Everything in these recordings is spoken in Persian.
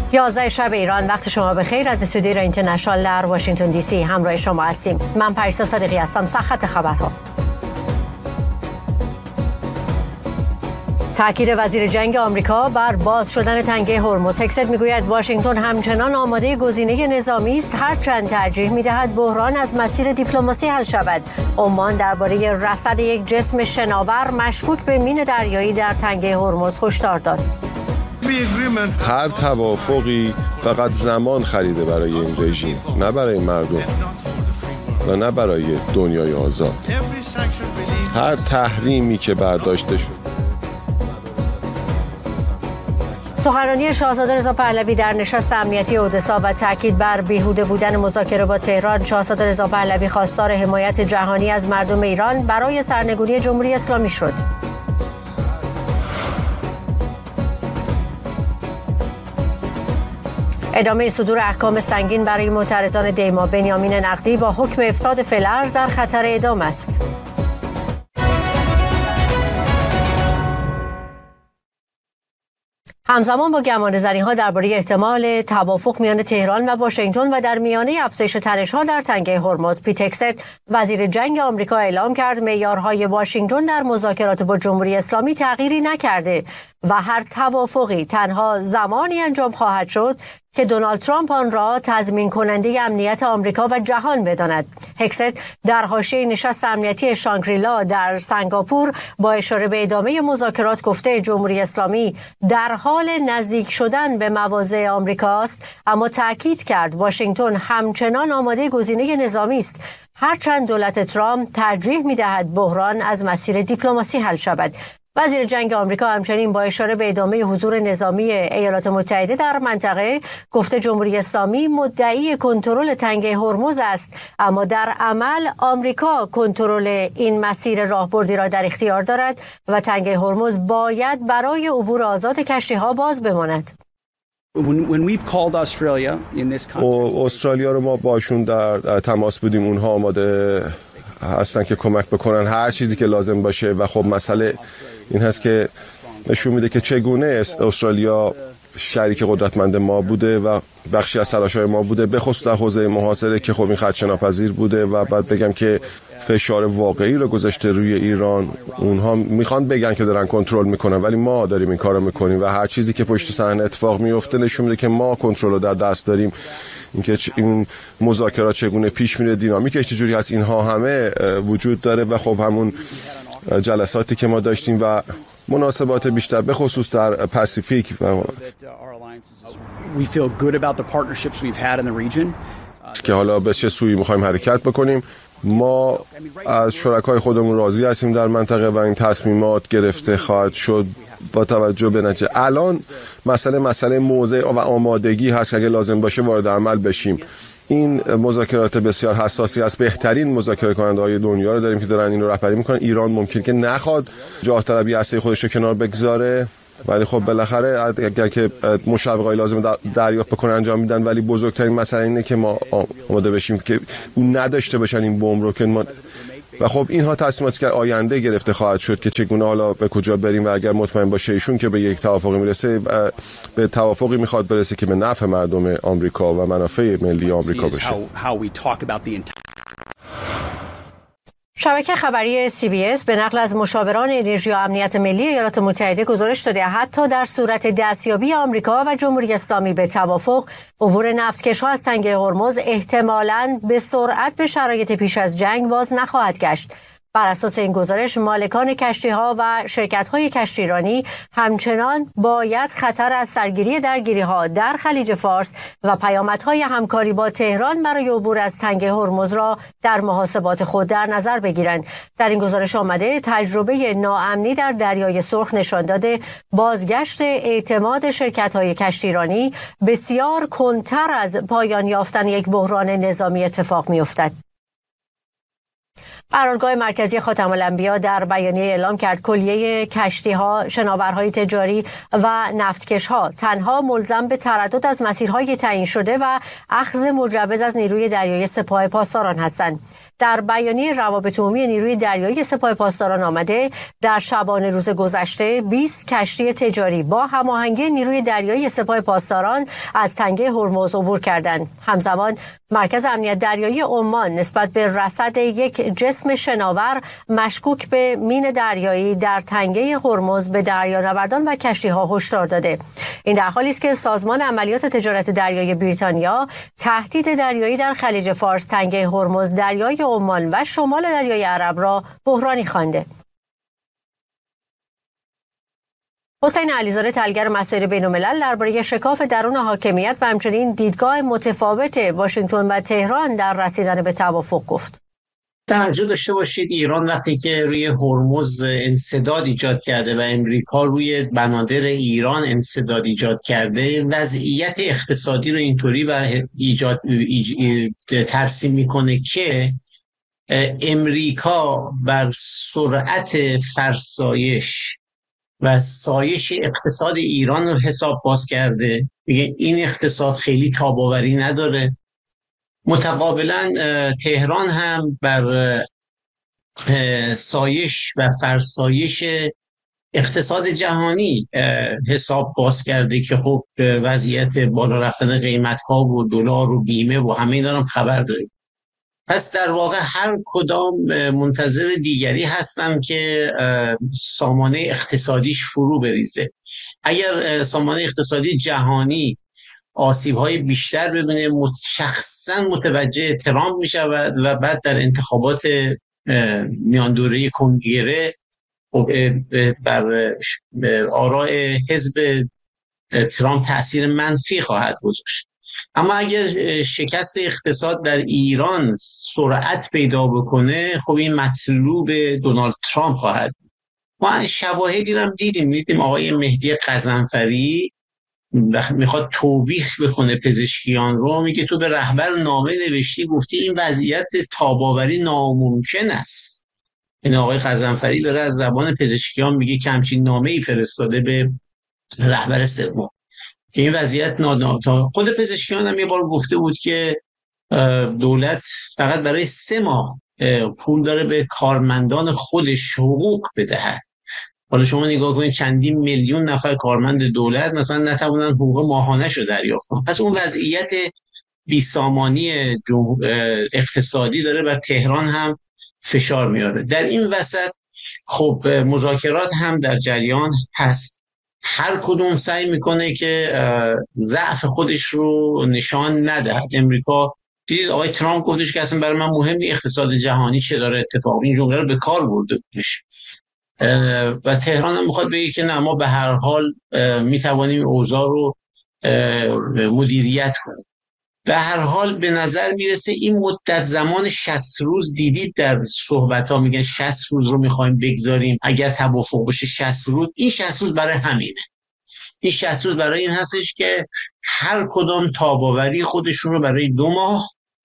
11 شب ایران، وقت شما بخیر. از استودیوی اینترنشنال در واشنگتن دی سی همراه شما هستیم. من پریسا صادقی هستم. سرخط خبرها. تاکید وزیر جنگ آمریکا بر باز شدن تنگه هرمز. هکست میگوید واشنگتن همچنان آماده گزینه نظامی است، هرچند ترجیح میدهد بحران از مسیر دیپلماسی حل شود. عمان درباره رصد یک جسم شناور مشکوک به مین دریایی در تنگه هرمز هشدار داد. هر توافقی فقط زمان خریده برای این رژیم، نه برای مردم و نه برای دنیای آزاد. هر تحریمی که برداشته شد. سخنرانی شاهزاده رضا پهلوی در نشست امنیتی اودسا و تاکید بر بیهوده بودن مذاکره با تهران. شاهزاده رضا پهلوی خواستار حمایت جهانی از مردم ایران برای سرنگونی جمهوری اسلامی شد. ادامه صدور احکام سنگین برای معترضان دیما. بنیامین نقدی با حکم افساد فلز در خطر اعدام است. همزمان با گمانه‌زنی‌ها درباره احتمال توافق میان تهران و واشنگتن و در میانه افزایش تنش‌ها در تنگه هرمز، پیت هگست وزیر جنگ آمریکا اعلام کرد معیارهای واشنگتن در مذاکرات با جمهوری اسلامی تغییری نکرده و هر توافقی تنها زمانی انجام خواهد شد که دونالد ترامپ آن را تضمین کننده امنیت آمریکا و جهان بداند. هگست در حاشیه نشست امنیتی شانگری-لا در سنگاپور با اشاره به ادامه مذاکرات گفته جمهوری اسلامی در حال نزدیک شدن به مواضع آمریکاست، اما تأکید کرد واشنگتن همچنان آماده گزینه نظامی است، هرچند دولت ترامپ ترجیح می‌دهد بحران از مسیر دیپلماسی حل شود. وزیر جنگ آمریکا همچنین با اشاره به ادامه حضور نظامی ایالات متحده در منطقه گفته جمهوری اسلامی مدعی کنترل تنگه هرمز است، اما در عمل آمریکا کنترل این مسیر راهبردی را در اختیار دارد و تنگه هرمز باید برای عبور آزاد کشتی‌ها باز بماند. استرالیا رو ما باشون در تماس بودیم، اونها آماده هستن که کمک بکنن هر چیزی که لازم باشه و خب مسئله این هست که نشون میده که چگونه استرالیا شریک قدرتمند ما بوده و بخشی از تلاش‌های ما بوده، به خصوص در حوزه محاصره که خب این خدشه‌ناپذیر بوده و بعد بگم که فشار واقعی رو گذاشته روی ایران. اونها میخوان بگن که دارن کنترل میکنن ولی ما داریم این کارو میکنیم و هر چیزی که پشت صحنه اتفاق میفته نشون میده که ما کنترل رو در دست داریم. اینکه این مذاکرات چگونه پیش میره، دینامیکش چجوری هست، اینها همه وجود داره و خب همون جلساتی که ما داشتیم و مناسبات بیشتر به خصوص در پاسیفیک که حالا به چه سویی میخوایم حرکت بکنیم. ما از شرکای خودمون راضی هستیم در منطقه و این تصمیمات گرفته خواهد شد با توجه به نتیجه. الان مسئله موضع و آمادگی هست که اگه لازم باشه وارد عمل بشیم. این مذاکرات بسیار حساسی است. بهترین مذاکره کننده‌های دنیا رو داریم که دارن این رو رهبری میکنن. ایران ممکن که نخواد جاه طلبی هسته خودش رو کنار بگذاره، ولی خب بالاخره اگر که مشوقات لازم دریافت بکنن انجام میدن، ولی بزرگترین مسئله اینه که ما آماده بشیم که اون نداشته باشن این بمب رو که ما و خب اینها تصمیماتی که آینده گرفته خواهد شد که چگونه حالا به کجا بریم و اگر مطمئن باشه ایشون که به یک توافقی میرسه، به توافقی میخواد برسه که به نفع مردم آمریکا و منافع ملی آمریکا بشه. شبکه خبری CBS به نقل از مشاوران انرژی و امنیت ملی ایالات متحده گزارش داده حتی در صورت دستیابی آمریکا و جمهوری اسلامی به توافق، عبور نفتکش‌ها از تنگه هرمز احتمالاً به سرعت به شرایط پیش از جنگ باز نخواهد گشت. بر اساس این گزارش مالکان کشتی‌ها و شرکت‌های کشتیرانی همچنان باید خطر از سرگیری درگیری‌ها در خلیج فارس و پیامدهای همکاری با تهران برای عبور از تنگه هرمز را در محاسبات خود در نظر بگیرند. در این گزارش آمده تجربه ناامنی در دریای سرخ نشان داده بازگشت اعتماد شرکت‌های کشتیرانی بسیار کندتر از پایان یافتن یک بحران نظامی اتفاق می‌افتد. قرارگاه مرکزی خاتم الانبیا در بیانیه اعلام کرد کلیه کشتی‌ها، شناورهای تجاری و نفتکش‌ها تنها ملزم به تردد از مسیرهای تعیین شده و اخذ مجوز از نیروی دریایی سپاه پاسداران هستند. در بیانیه روابط عمومی نیروی دریایی سپاه پاسداران آمده در شبانه روز گذشته 20 کشتی تجاری با هماهنگی نیروی دریایی سپاه پاسداران از تنگه هرمز عبور کردند. همزمان مرکز امنیت دریایی عمان نسبت به رصد یک جسم شناور مشکوک به مین دریایی در تنگه هرمز به دریانوردان و کشتی‌ها هشدار داده. این در حالی است که سازمان عملیات تجارت دریایی بریتانیا تهدید دریایی در خلیج فارس، تنگه هرمز، دریای عمان و شمال دریای عرب را بحرانی خوانده. حسین علیزاده تحلیلگر مسائل بین‌الملل درباره شکاف درون حاکمیت و همچنین دیدگاه متفاوت واشنگتن و تهران در رسیدن به توافق گفت. توجه داشته باشید ایران وقتی که روی هرمز انسداد ایجاد کرده و امریکا روی بنادر ایران انسداد ایجاد کرده، وضعیت اقتصادی رو اینطوری ترسیم میکنه که امریکا بر سرعت فرسایش و سایش اقتصاد ایران رو حساب باز کرده. میگه این اقتصاد خیلی تاباوری نداره. متقابلا تهران هم بر سایش و فرسایش اقتصاد جهانی حساب باز کرده که خب وضعیت بالا رفتن قیمت‌ها و دلار و بیمه و همه اینا رو خبر داریم. پس در واقع هر کدام منتظر دیگری هستن که سامانه اقتصادیش فرو بریزه. اگر سامانه اقتصادی جهانی آسیب‌های بیشتر ببینه، شخصا متوجه ترامپ می‌شود و بعد در انتخابات میان دوره کنگره بر آراء حزب ترامپ تأثیر منفی خواهد گذاشت. اما اگر شکست اقتصاد در ایران سرعت پیدا بکنه، خب این مطلوب دونالد ترامپ خواهد. ما شواهدی رو دیدیم آقای مهدی قزنفری میخواد توبیخ بکنه پزشکیان رو، میگه تو به رهبر نامه نوشتی گفتی این وضعیت تاباوری ناممکن است. این آقای قزنفری داره از زبان پزشکیان میگه که همچین نامه‌ای فرستاده به رهبر سوم که این وضعیت خود پزشکیان هم یه بار گفته بود که دولت فقط برای 3 ماه پول داره به کارمندان خودش حقوق بدهد. حالا شما نگاه کنید چندین میلیون نفر کارمند دولت مثلا نتوانند حقوق ماهانه‌اش رو دریافت کنند. پس اون وضعیت بیسامانی اقتصادی داره بر تهران هم فشار میاره. در این وسط خب مذاکرات هم در جریان هست. هر کدوم سعی میکنه که ضعف خودش رو نشان ندهد. امریکا دیدید آقای ترامپ گفتش که اصلا برای من مهم نیست اقتصاد جهانی چه داره اتفاق. این جمله رو به کار برده بودش و تهران هم میخواد بگه که نه ما به هر حال میتوانیم اوضاع رو مدیریت کنیم. به هر حال به نظر میرسه این مدت زمان 60 روز دیدید در صحبت ها میگن 60 روز رو میخوایم بگذاریم اگر توافق بشه 60 روز. این 60 روز برای همینه. این 60 روز برای این هستش که هر کدام تاباوری خودشون رو برای 2 ماه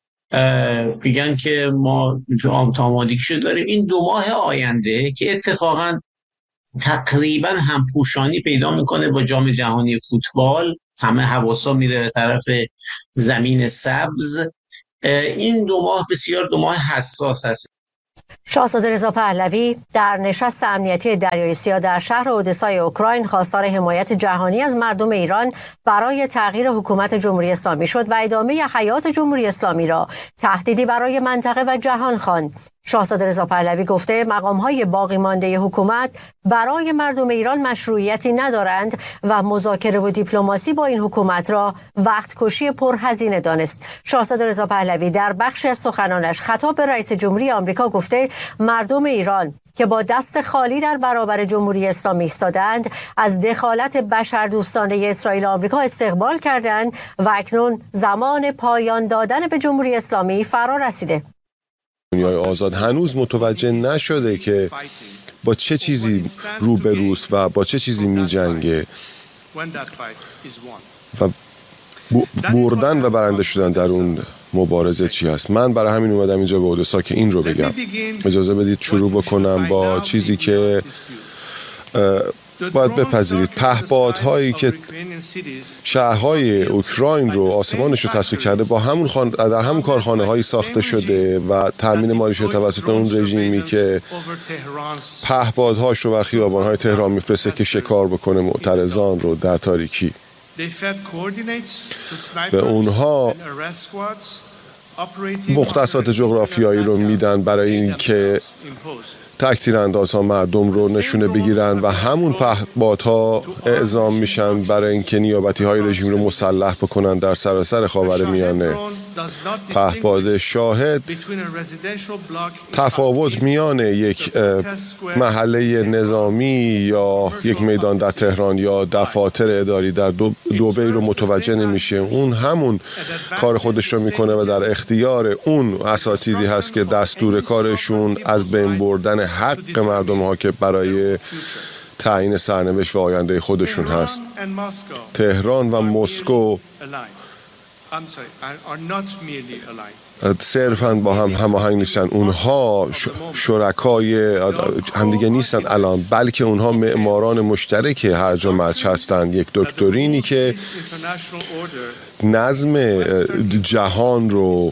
میگن که ما آمادگیشو داریم. این 2 ماه آینده که اتفاقا تقریبا همپوشانی پیدا میکنه با جام جهانی فوتبال، همه حواسا میره به طرف زمین سبز. این 2 ماه بسیار 2 ماه حساس هست. شاهزاده رضا پهلوی در نشست امنیتی دریای سیاه در شهر اودسای اوکراین خواستار حمایت جهانی از مردم ایران برای تغییر حکومت جمهوری اسلامی شد و ادامه حیات جمهوری اسلامی را تهدیدی برای منطقه و جهان خواند. شاهزاده رضا پهلوی گفته مقام‌های باقی مانده حکومت برای مردم ایران مشروعیتی ندارند و مذاکره و دیپلماسی با این حکومت را وقت کشی پرهزینه دانست. شاهزاده رضا پهلوی در بخشی از سخنانش خطاب به رئیس جمهوری آمریکا گفته مردم ایران که با دست خالی در برابر جمهوری اسلامی ایستادند از دخالت بشردوستانه اسرائیل و آمریکا استقبال کردند و اکنون زمان پایان دادن به جمهوری اسلامی فرا رسیده. دنیای آزاد هنوز متوجه نشده که با چه چیزی روبروست و با چه چیزی می جنگه و بردن و برنده شدن در اون مبارزه چی هست. من برای همین اومدم اینجا به اودسا که این رو بگم. اجازه بدید شروع بکنم با چیزی که باید بپذیرید پهپادهایی که شهرهای اوکراین رو آسمانش رو تسخیر کرده در همون کارخانه هایی ساخته شده و تامین مالیش توسط اون رژیمی که پهپادهاش رو بر خیابان‌های تهران میفرسته که شکار بکنه معترضان رو در تاریکی. به اونها مختصات جغرافیایی رو میدن برای اینکه تک تیراندازها مردم رو نشونه بگیرن و همون پهپادها اعزام میشن برای اینکه نیابتی‌های رژیم رو مسلح بکنن در سراسر خاورمیانه. پهپاد شاهد تفاوت میان یک محله نظامی یا یک میدان در تهران یا دفاتر اداری در دبی رو متوجه نمیشه. اون همون کار خودش رو میکنه و در اختیار اون اساتیدی هست که دستور کارشون از بین بردن حق مردم ها که برای تعیین سرنوشت و آینده خودشون هست. تهران و مسکو صرفاً با هم هماهنگ نیستن. اونها شرکای همدیگه نیستن الان، بلکه اونها معماران مشترک هرج و مرج هستن. یک دکترینی که نظم جهان رو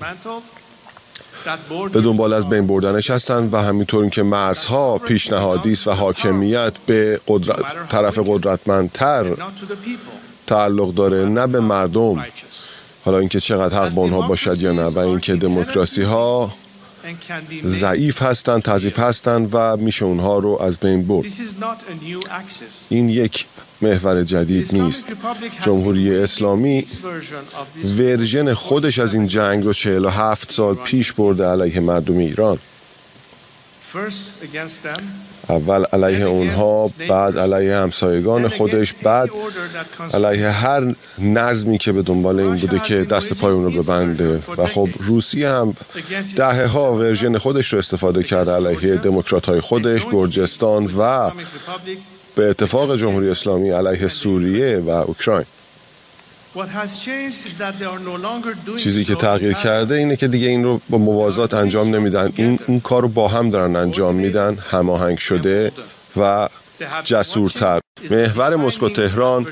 به دنبال از بین بردنش هستن و همینطور که مرزها پیشنهادی است و حاکمیت به طرف قدرتمندتر تعلق داره، نه به مردم. حالا اینکه چقدر حق با اونها باشد یا نه، و اینکه دموکراسی ها ضعیف هستن، تضعیف هستن و میشه اونها رو از بین برد. این یک محور جدید نیست. جمهوری اسلامی ورژن خودش از این جنگ رو 47 سال پیش برده علیه مردم ایران. اول علیه اونها، بعد علیه همسایگان خودش، بعد علیه هر نظمی که به دنبال این بوده که دست پای اون رو ببنده. و خب روسیه هم دهه ها ورژن خودش رو استفاده کرده علیه دموکرات های خودش، گرجستان و به اتفاق جمهوری اسلامی علیه سوریه و اوکراین. چیزی که تغییر کرده اینه که دیگه این رو با موازات انجام نمیدن. این کار رو با هم دارن انجام میدن، هماهنگ شده و جسورتر. محور مسکو تهران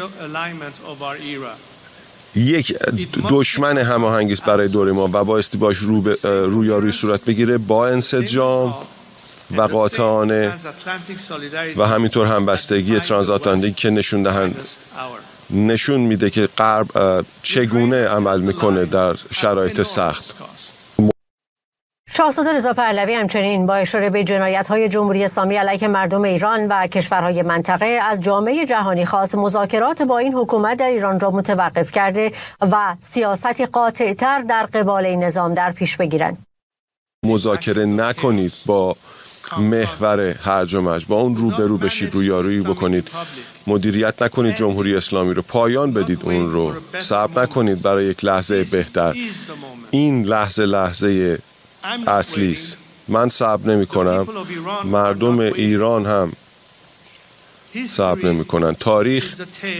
یک دشمن هماهنگی است برای دوره ما و بایستی باش رویارویی صورت بگیره با انسجام و قاطعانه و همینطور همبستگی ترانزاتلانتیک که نشون میده که غرب چگونه عمل میکنه در شرایط سخت. شاهزاده رضا پهلوی همچنین با اشاره به جنایت‌های جمهوری اسلامی علیه مردم ایران و کشورهای منطقه از جامعه جهانی خواست مذاکرات با این حکومت در ایران را متوقف کرده و سیاستی قاطع‌تر در قبال این نظام در پیش بگیرند. مذاکره نکنید با محور هرج و مرج، با اون روبرو بشید، رویارویی بکنید، مدیریت نکنید جمهوری اسلامی رو، پایان بدید اون رو، صبر نکنید برای یک لحظه بهتر. این لحظه اصلی است. من صبر نمی کنم، مردم ایران هم صبر نمی کنن. تاریخ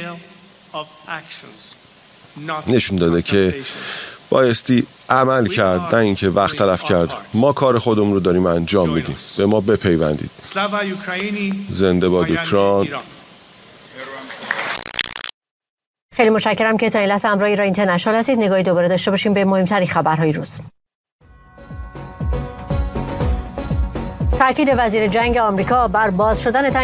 نشون داده که بایستی عمل کرد، نه اینکه وقت تلف کرد. ما کار خودمون رو داریم انجام میدیم، به ما بپیوندید. زنده باد اوکراین. خیلی متشکرم که تا این لحظه همراه ایران اینترنشنال هستید. نگاهی دوباره داشته باشیم به مهمترین خبرهای روز. تاکید وزیر جنگ آمریکا بر باز شدن